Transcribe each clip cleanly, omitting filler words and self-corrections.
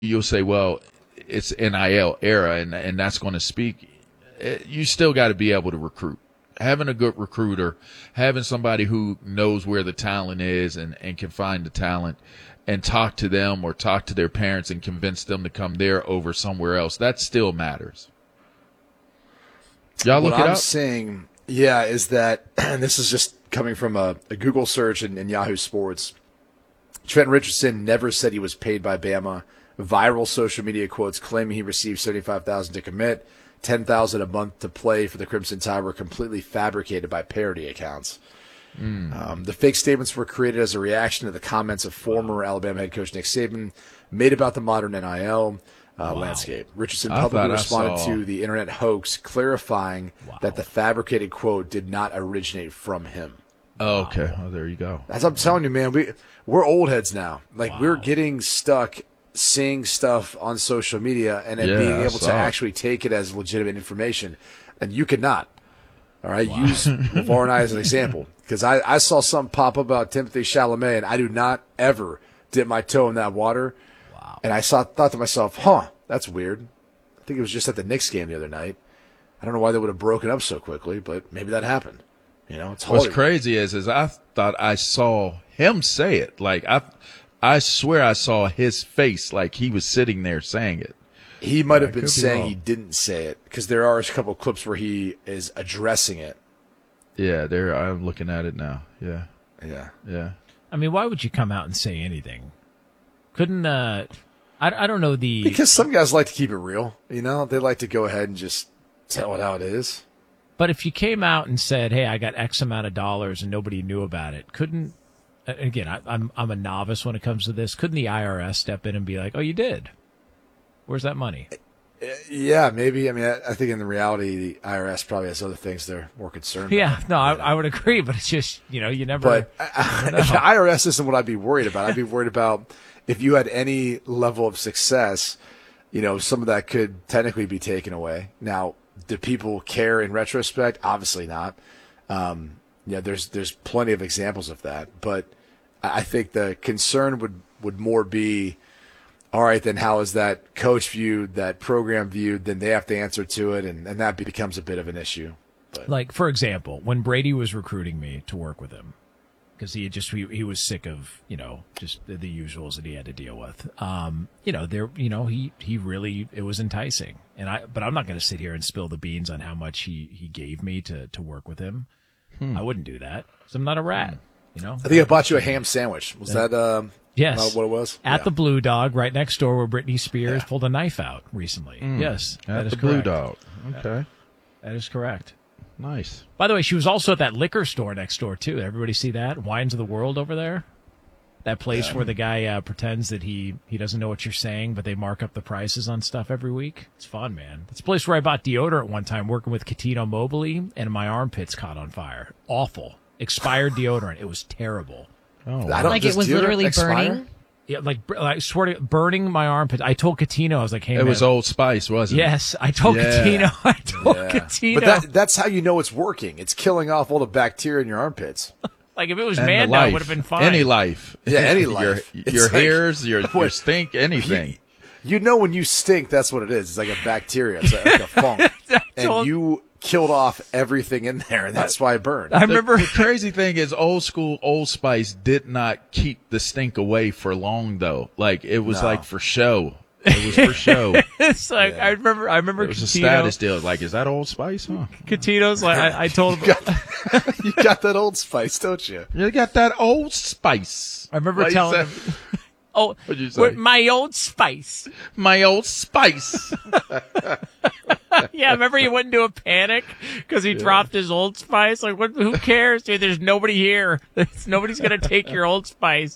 you'll say, well, it's NIL era, and that's going to speak. You still got to be able to recruit. Having a good recruiter, having somebody who knows where the talent is and can find the talent and talk to them or talk to their parents and convince them to come there over somewhere else, that still matters. Y'all look it up? What I'm saying, is that, and this is just coming from a Google search in Yahoo Sports, Trent Richardson never said he was paid by Bama. Viral social media quotes claiming he received $75,000 to commit, $10,000 a month to play for the Crimson Tide were completely fabricated by parody accounts. The fake statements were created as a reaction to the comments of former Alabama head coach Nick Saban made about the modern NIL landscape. Richardson publicly responded to the internet hoax, clarifying that the fabricated quote did not originate from him. Oh, okay. Oh, there you go. As I'm telling you, man, we're old heads now. Like, we're getting stuck seeing stuff on social media and then being able to actually take it as legitimate information. And you cannot. All right? Use LeVar and I as an example. Because I saw something pop up about Timothy Chalamet, and I do not ever dip my toe in that water. Wow. And I thought to myself, that's weird. I think it was just at the Knicks game the other night. I don't know why they would have broken up so quickly, but maybe that happened. You know, it's What's crazy is I thought I saw him say it. Like, I swear I saw his face like he was sitting there saying it. He might have been saying he didn't say it because there are a couple of clips where he is addressing it. Yeah, I'm looking at it now. Yeah. Yeah. I mean, why would you come out and say anything? Couldn't I don't know because some guys like to keep it real. You know, they like to go ahead and just tell it how it is. But if you came out and said, "Hey, I got X amount of dollars," and nobody knew about it, couldn't? Again, I'm a novice when it comes to this. Couldn't the IRS step in and be like, "Oh, you did? Where's that money?" Yeah, maybe. I mean, I think in the reality, the IRS probably has other things they're more concerned about. No, I would agree, but it's just, you never. But the IRS isn't what I'd be worried about. I'd be worried about if you had any level of success, some of that could technically be taken away. Now, do people care in retrospect? Obviously not. There's plenty of examples of that, but I think the concern would more be, all right, then how is that coach viewed, that program viewed? Then they have to answer to it, and that becomes a bit of an issue. But. Like, for example, when Brady was recruiting me to work with him, because he was sick of just the usuals that he had to deal with. He really, it was enticing, but I'm not going to sit here and spill the beans on how much he gave me to work with him. I wouldn't do that. 'Cause I'm not a rat. I think I bought you a ham sandwich. Was that yes, what it was? At the Blue Dog, right next door, where Britney Spears pulled a knife out recently. Yes, that is the correct. Blue Dog. Okay, that is correct. Nice. By the way, she was also at that liquor store next door too. Everybody see that? Wines of the World over there. That place where the guy pretends that he doesn't know what you're saying, but they mark up the prices on stuff every week. It's fun, man. It's a place where I bought deodorant one time working with Catino Mobley, and my armpits caught on fire. Awful. Expired deodorant. It was terrible. Oh, like it was literally burning? Yeah, I swear to burning my armpit. I told Catino, I was like, "Hey, man." It was Old Spice, wasn't it? Yes, I told Catino. Catino. But that's how you know it's working. It's killing off all the bacteria in your armpits. Like if it was Mando, it would have been fine. Any life. Yeah, any life. Your hairs, your stink, anything. You know when you stink, that's what it is. It's like a bacteria. It's like a funk. And you killed off everything in there, and that's why it burned. I remember the crazy thing is old school Old Spice did not keep the stink away for long, though. Like, it was like for show. It was for show. It's like, I remember it was Catino, a status deal. Like, is that Old Spice? Huh? Catino's like, I told him. You got that Old Spice, don't you? You got that Old Spice. I remember telling him, "Oh, what'd you say? My Old Spice. My Old Spice." Yeah, remember he went into a panic because he dropped his Old Spice? Like, who cares, dude? There's nobody here. Nobody's going to take your Old Spice.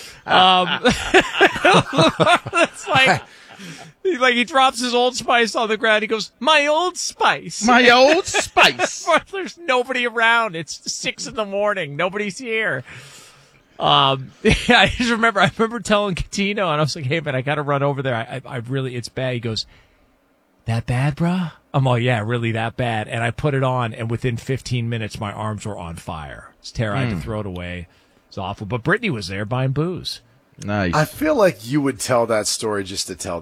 It's like he drops his Old Spice on the ground. He goes, "My Old Spice. My Old Spice." There's nobody around. It's 6 a.m. Nobody's here. I remember telling Catino, and I was like, "Hey, man, I got to run over there. I really, it's bad." He goes, "That bad, bruh?" I'm all, "Yeah, really that bad." And I put it on, and within 15 minutes, my arms were on fire. It's terrible. I had to throw it away. It's awful. But Brittany was there buying booze. Nice. I feel like you would tell that story just to tell